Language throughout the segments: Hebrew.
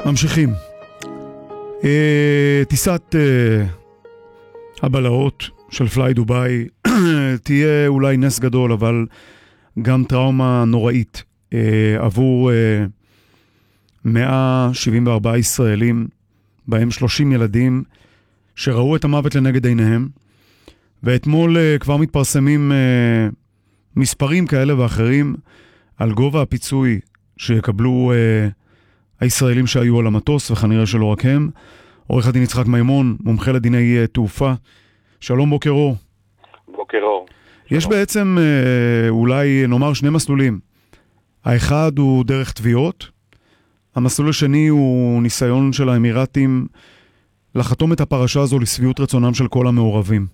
ממשיכים. טיסת הבלהות של פליי דוביי תהיה אולי נס גדול, אבל גם טראומה נוראית עבור 174 ישראלים, בהם 30 ילדים שראו את המוות לנגד עיניהם, ואתמול כבר מתפרסמים מספרים כאלה ואחרים על גובה הפיצוי שיקבלו הישראלים שהיו על המטוס, וכנראה שלא רק הם. עורך הדין יצחק מימון, מומחה לדיני תעופה. שלום, בוקר אור. בוקר אור. יש בעצם אולי נאמר שני מסלולים. האחד הוא דרך תביעות, המסלול השני הוא ניסיון של האמירתים לחתום את הפרשה הזו לשביעות רצונם של כל המעורבים.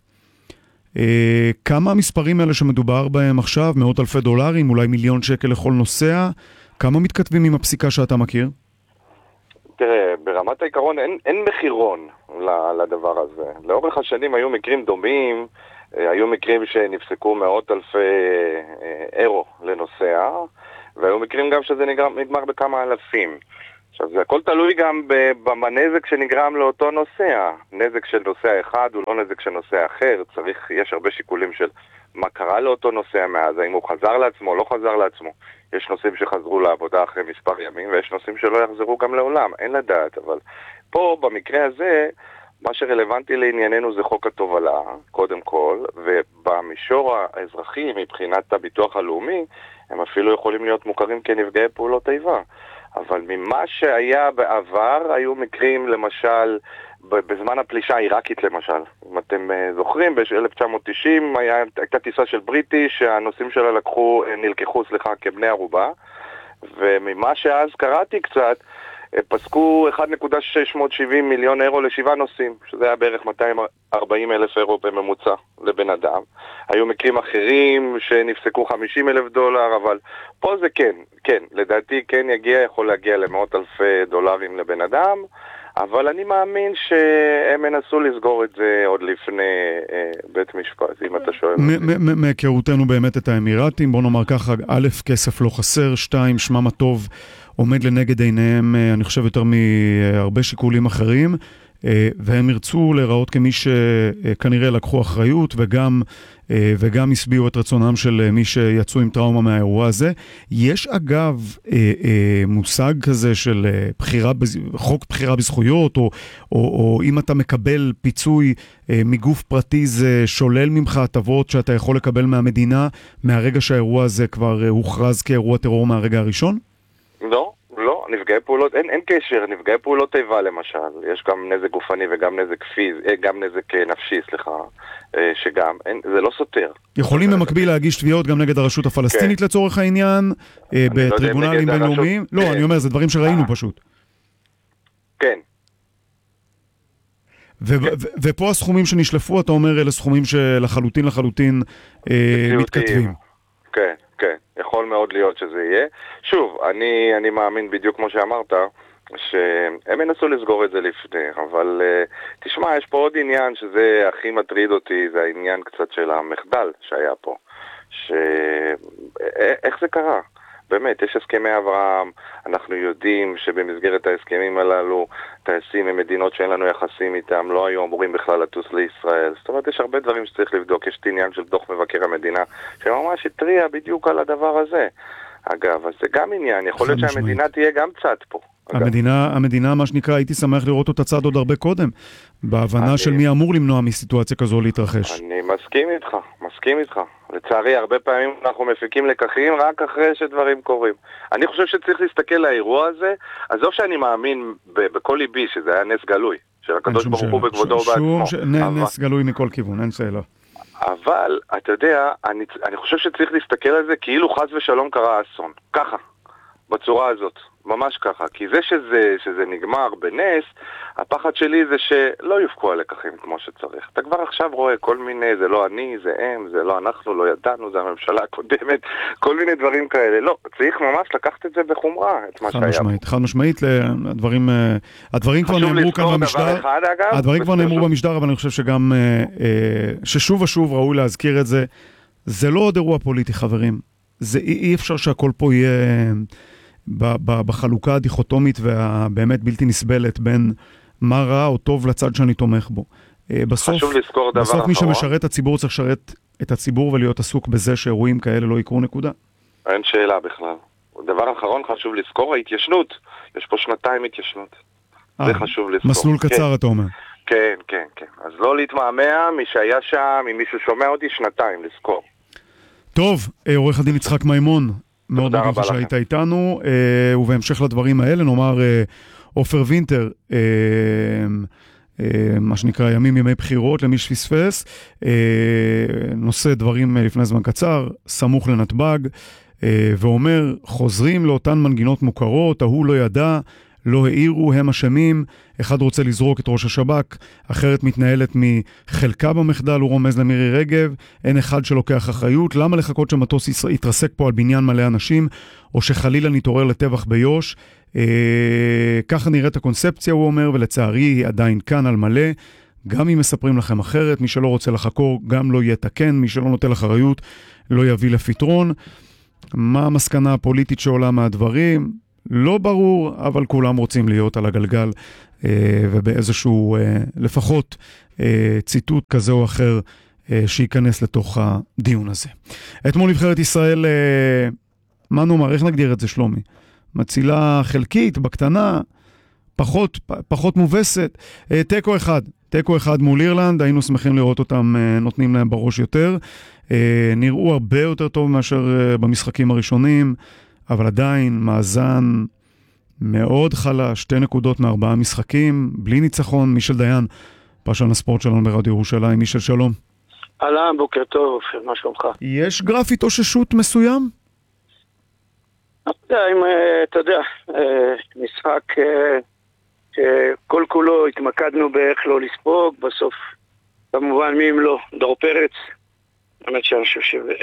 כמה המספרים האלה שמדובר בהם עכשיו, מאות אלפי דולרים, אולי מיליון שקל לכל נוסע, כמה מתכתבים עם הפסיקה שאתה מכיר? תראה, ברמת העיקרון אין מחירון לדבר הזה. לאורך השנים היו מקרים דומים, היו מקרים שנפסקו מאות אלפי אירו לנוסע, והיו מקרים גם שזה נגמר בכמה אלפים. עכשיו, זה הכל תלוי גם בנזק שנגרם לאותו נוסע. נזק של נוסע אחד הוא לא נזק של נוסע אחר. יש הרבה שיקולים של מה קרה לאותו נוסע מאז, האם הוא חזר לעצמו, לא חזר לעצמו. יש נוסעים שחזרו לעבודה אחרי מספר ימים, ויש נוסעים שלא יחזרו גם לעולם. אין לדעת, אבל פה, במקרה הזה, מה שרלוונטי לענייננו זה חוק התובלה, קודם כל, ובמישור האזרחי, מבחינת הביטוח הלאומי, הם אפילו יכולים להיות מוכרים כנפגעי פעולות איבה. אבל ממה שהיה בעבר, היו מקרים, למשל, בזמן הפלישה העיראקית למשל. אם אתם זוכרים, ב-1990 הייתה טיסה של בריטי שהנוסעים שלה נלקחו כבני ערובה, וממה שאז קראתי קצת, פסקו 1.670 מיליון אירו לשבעה נוסעים, שזה היה בערך 240,000 אירו בממוצע לבן אדם. היו מקרים אחרים שנפסקו 50,000 דולר, אבל פה זה כן, לדעתי כן יכול להגיע למאות אלפי דולרים לבן אדם, אבל אני מאמין שהם מנסו לסגור את זה עוד לפני בית משפט, אם אתה שואל. מהיכרותנו באמת את האמירתים, בוא נאמר ככה, א', כסף לא חסר, 2, שמם הטוב עומד לנגד עיניהם, אני חושב יותר מהרבה שיקולים אחרים, והם ירצו להיראות כמי שכנראה לקחו אחריות וגם הסביעו את רצונם של מי שיצאו עם טראומה מהאירוע הזה. יש אגב מושג כזה של חוק בחירה בזכויות, או אם אתה מקבל פיצוי מגוף פרטי, זה שולל ממך הטבות שאתה יכול לקבל מהמדינה מהרגע שהאירוע הזה כבר הוכרז כאירוע טרור מהרגע הראשון? לא, נפגעי פעולות, אין קשר, נפגעי פעולות איבה למשל, יש גם נזק גופני וגם נזק גם נזק נפשי, שגם, זה לא סותר. יכולים במקביל להגיש תביעות גם נגד הרשות הפלסטינית לצורך העניין, בטריבונלים בינלאומיים? לא, אני אומר, זה דברים שראינו פשוט. כן. ופה הסכומים שנשלפו, אתה אומר, אלה סכומים שלחלוטין מתכתבים. כן. יכול מאוד להיות שזה יהיה. שוב, אני מאמין בדיוק כמו שאמרת, שהם ינסו לסגור את זה לפני, אבל תשמע, יש פה עוד עניין שזה הכי מטריד אותי, זה העניין קצת של המחדל שהיה פה. איך זה קרה? באמת, יש הסכמי אברהם, אנחנו יודעים שבמסגרת ההסכמים הללו, טייסים ממדינות שאין לנו יחסים איתם, לא היו אמורים בכלל לטוס לישראל. זאת אומרת, יש הרבה דברים שצריך לבדוק. יש את עניין של דוח מבקר המדינה, שממש התריע בדיוק על הדבר הזה. אגב, אז זה גם עניין, יכול להיות שהמדינה תהיה גם צד פה. המדינה, מה שנקרא, הייתי שמח לראות אותה צד עוד הרבה קודם, בהבנה של מי אמור למנוע מסיטואציה כזו להתרחש. אני מסכים איתך. לצערי, הרבה פעמים אנחנו מפיקים לקחים רק אחרי שדברים קורים. אני חושב שצריך להסתכל לאירוע הזה, עזוב שאני מאמין בכל ליבי שזה היה נס גלוי, של הקדוש ברוך הוא בכבודו ובעצמו. נס גלוי מכל כיוון, אין שאלה. אבל, אתה יודע, אני חושב שצריך להסתכל על זה כאילו חס ושלום קרה אסון. ככה, בצורה הזאת. ממש ככה, כי זה שזה נגמר בנס, הפחד שלי זה שלא יופקו הלקחים כמו שצריך. אתה כבר עכשיו רואה כל מיני, זה לא אני, זה הם, זה לא אנחנו, לא ידענו, זה הממשלה הקודמת, כל מיני דברים כאלה. לא, צריך ממש לקחת את זה בחומרה, את מה שהיה. חד משמעית, הדברים כבר נאמרו כאן במשדר, הדברים כבר נאמרו במשדר, אבל אני חושב שגם, ששוב ושוב ראוי להזכיר את זה, זה לא עוד אירוע פוליטי, חברים. אי אפשר שהכל פה יהיה בחלוקה הדיכוטומית והבאמת בלתי נסבלת בין מה רע או טוב לצד שאני תומך בו. בסוף מי שמשרת את הציבור צריך לשרת את הציבור ולהיות עסוק בזה שאירועים כאלה לא יקרו, נקודה. אין שאלה בכלל. דבר אחרון חשוב לזכור, ההתיישנות. יש פה 2 התיישנות. זה חשוב לזכור. מסלול קצר אתה אומר. כן, כן, כן. אז לא להתמהמה, מי שהיה שם, אם מישהו שומע אותי, 2 לזכור. טוב, עורך הדין יצחק מימון, מאוד מודה שהיית איתנו, ובהמשך לדברים האלה נאמר עופר וינטר, מה שנקרא ימי בחירות למי שפספס, נושא דברים לפני זמן קצר, סמוך לנתב"ג, ואומר, חוזרים לאותן מנגינות מוכרות, ההוא לא ידע, לא העירו, הם אשמים, אחד רוצה לזרוק את ראש השב"כ, אחרת מתנהלת מחלקה במחדל, הוא רומז למירי רגב, אין אחד שלוקח אחריות, למה לחכות שמטוס יתרסק פה על בניין מלא אנשים, או שחלילה נתעורר לטבח ביוש, ככה נראית הקונספציה, הוא אומר, ולצערי היא עדיין כאן על מלא, גם אם מספרים לכם אחרת, מי שלא רוצה לחקור גם לא יתקן, מי שלא נוטל אחריות לא יביא לפתרון. מה המסקנה הפוליטית שעולה מהדברים? לא ברור, אבל כולם רוצים להיות על הגלגל, ובאיזשהו לפחות ציטוט כזה או אחר שייכנס לתוך הדיון הזה. אתמול נבחרת ישראל, מה נאמר, איך נגדיר את זה שלומי? מצילה חלקית, בקטנה, פחות מובסת, תיקו אחד מול אירלנד, היינו שמחים לראות אותם נותנים להם בראש יותר, נראו הרבה יותר טוב מאשר במשחקים הראשונים, אבל עדיין מאזן מאוד חלש, 2 נקודות מ4 משחקים, בלי ניצחון. מישל דיין, פרשן הספורט שלנו ברדיו ירושלים. מישל, שלום. אהלן, בוקר טוב, מה שלומך? יש גרף התאוששות מסוים? אתה יודע, משחק כל כולו התמקדנו באיך לא לספוג, בסוף כמובן מי אם לא, דור פרץ, באמת שאני חושב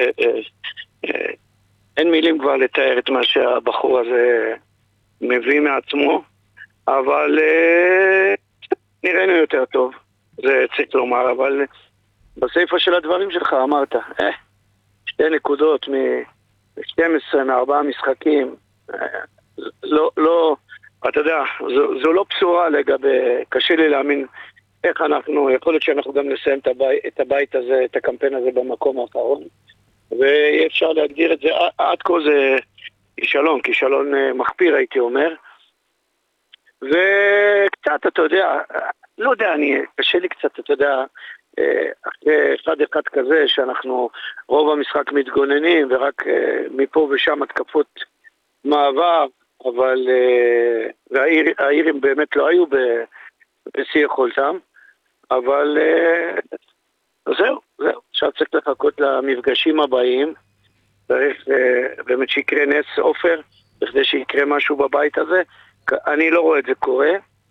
אין מילים כבר לתאר את מה שהבחור הזה מביא מעצמו, אבל נראינו יותר טוב, זה צריך לומר, אבל בסעיפה של הדברים שלך אמרת, 2 נקודות מ-12 מ4 משחקים, לא, אתה יודע, זו לא בשורה לגבי, קשה לי להאמין איך אנחנו, יכול להיות שאנחנו גם נסיים את הבית הזה, את הקמפיין הזה במקום האחרון, ואי אפשר להגדיר את זה, עד כה זה כישלון מחפיר הייתי אומר, וקצת אתה יודע, לא יודע, קשה לי קצת, אתה יודע, אחרי אחד כזה שאנחנו רוב המשחק מתגוננים ורק מפה ושם התקפות מעבר, אבל והאירים באמת לא היו בשיא יכולתם, אבל זהו, עכשיו צריך לחכות למפגשים הבאים, צריך באמת שיקרה נס עופר, בכדי שיקרה משהו בבית הזה, אני לא רואה את זה קורה,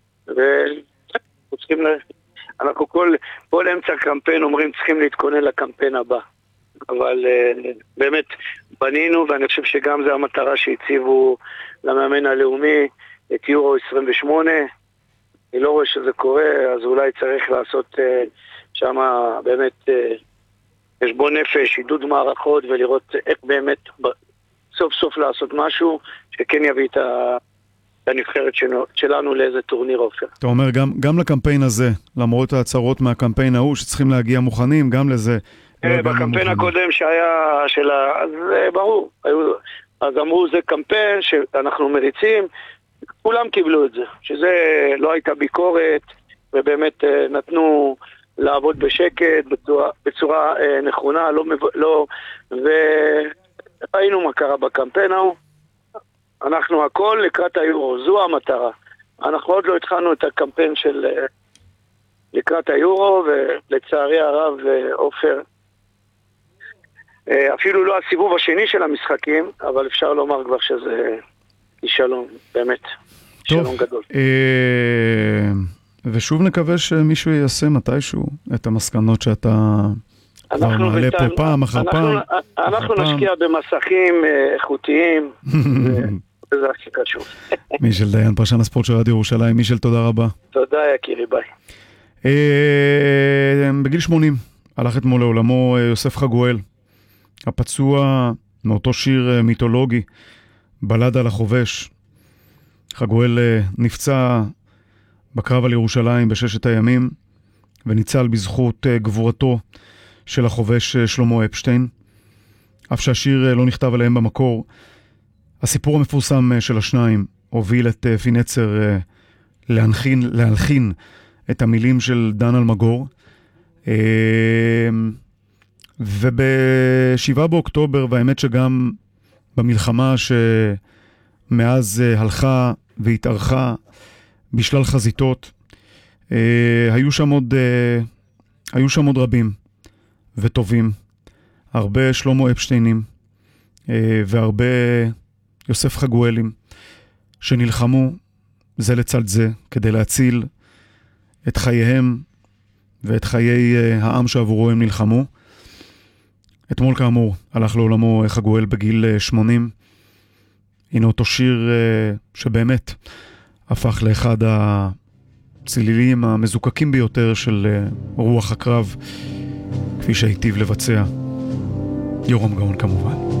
אנחנו כל אמצע הקמפיין אומרים צריכים להתכונן לקמפיין הבא, אבל באמת בנינו, ואני חושב שגם זה המטרה שהציבו למאמן הלאומי, את יורו 28, אני לא רואה שזה קורה, אז אולי צריך לעשות שם באמת חשבון נפש, עידוד מערכות, ולראות איך באמת סוף סוף לעשות משהו שכן יביא את הנבחרת שלנו לאיזה טורניר עופר. אתה אומר גם לקמפיין הזה, למרות ההצהרות מהקמפיין ההוא שצריכים להגיע מוכנים, גם לזה. בקמפיין הקודם שהיה אז ברור, אז אמרו זה קמפיין שאנחנו מריצים, כולם קיבלו את זה, שזה לא הייתה ביקורת, ובאמת נתנו לעבוד בשקט, בצורה נכונה, וראינו מה קרה בקמפיין ההוא, אנחנו הכל לקראת היורו, זו המטרה. אנחנו עוד לא התחלנו את הקמפיין של לקראת היורו, ולצערי הרב עופר, אפילו לא הסיבוב השני של המשחקים, אבל אפשר לומר כבר שזה כישלון, באמת, כישלון גדול. ושוב נקווה שמישהו יישם מתישהו את המסקנות שאתה כבר מעלה פה פעם אחר פעם. אנחנו נשקיע במסכים איכותיים, וזה הכי חשוב. מישל דיין, פרשן הספורט של רדיו ירושלים. מישל, תודה רבה. תודה יקירי, ביי. בגיל 80 הלך אתמול לעולמו יוסף חגואל, הפצוע מאותו שיר מיתולוגי בלדה לחובש. חגואל נפצע בקרב על ירושלים בששת הימים, וניצל בזכות גבורתו של החובש שלמה אפשטיין. אף שהשיר לא נכתב עליהם במקור, הסיפור המפורסם של השניים הוביל את אפי נצר להלחין את המילים של דן אלמגור. וב7 באוקטובר, והאמת שגם במלחמה שמאז הלכה והתארכה בשלל חזיתות, היו שם עוד רבים וטובים, הרבה שלמה אפשטיינים והרבה יוסף חגואלים שנלחמו זה לצד זה כדי להציל את חייהם ואת חיי העם שעבורו הם נלחמו. אתמול כאמור הלך לעולמו חגואל בגיל 80. הנה אותו שיר שבאמת הפך לאחד הצלילים המזוקקים ביותר של רוח הקרב, כפי שהיטיב לבצע יורם גאון כמובן.